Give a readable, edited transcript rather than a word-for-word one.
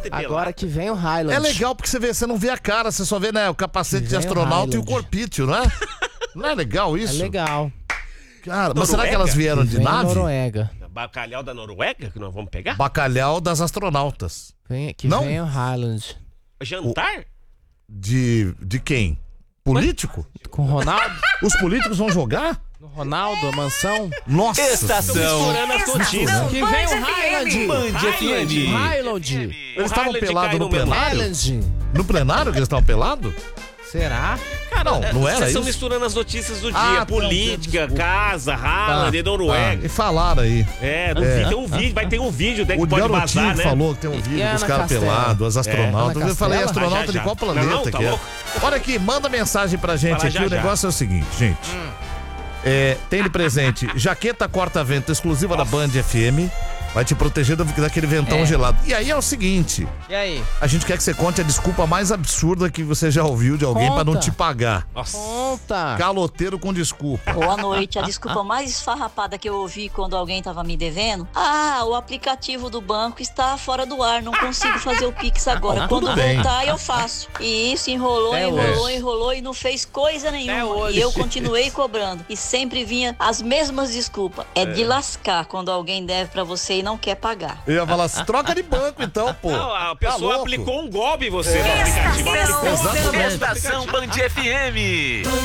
Agora que vem o Highland. É legal porque você não vê a cara, você só vê, né, o capacete de astronauta e o corpício, não é? Não é legal isso? É legal. Cara, mas será que elas vieram de nave? Noruega. Bacalhau da Noruega que nós vamos pegar? Bacalhau das astronautas. Vem o Highland. Jantar? De quem? Político? Com o Ronaldo? Os políticos vão jogar? No Ronaldo, a mansão? Nossa! Estação. Misturando as notícias. Que vem o Highland. Band FM. Highland. Eles estavam pelados no meu plenário? Highland. No plenário que eles estavam pelados? Será? Cara, não era vocês estão isso? misturando as notícias do dia. Ah, Política, desculpa. casa, Haaland, Tá. Noruega. E falaram aí. Tem um vídeo, vai ter um vídeo, né, que O pode garotinho vazar, né? falou que tem um vídeo E dos Ana caras Castela? pelados, as astronautas. Ana Eu falei Castela? astronauta Já, de já. qual planeta Não, tá que é? louco? Olha aqui, manda mensagem pra gente Fala aqui. já, O já. negócio é o seguinte, gente. Tem de presente jaqueta corta-vento exclusiva da Band FM. Vai te proteger daquele ventão gelado. E aí é o seguinte. E aí? A gente quer que você conte a desculpa mais absurda que você já ouviu de alguém pra não Conta. te pagar. Nossa. Conta. Caloteiro com desculpa. Boa noite. A desculpa mais esfarrapada que eu ouvi quando alguém tava me devendo: o aplicativo do banco está fora do ar, não consigo fazer o Pix agora. Tudo Quando bem. voltar, eu faço. E isso enrolou e não fez coisa nenhuma. E eu continuei cobrando. E sempre vinha as mesmas desculpas. É de lascar quando alguém deve pra você e não quer pagar. Eu ia falar assim, troca de banco então, pô. Não, a Tá pessoa louco? aplicou um golpe em você no aplicativo. Exatamente. Estação Band FM.